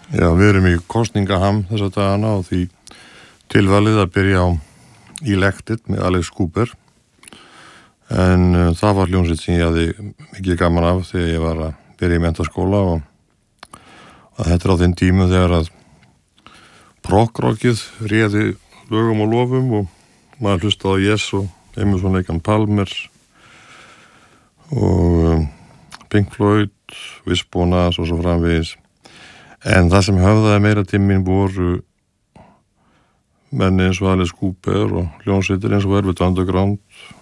Já, við erum í kosningaham þessa dagana og því tilvalið að byrja á Elected með Alex Cooper. En það var hljómsveit sem ég hafði mikið gaman af þegar ég var að byrja í menntaskóla og þetta er á þeim tímum þegar að prog-rockið réði lögum og lofum og maður hlustaði á Yes og Emerson, Lake and Palmer og Pink Floyd, Wishbone og svo framvegis. En það sem höfðaði meira til mín voru menni eins og Alice Cooper og hljómsveitir eins og Velvet Underground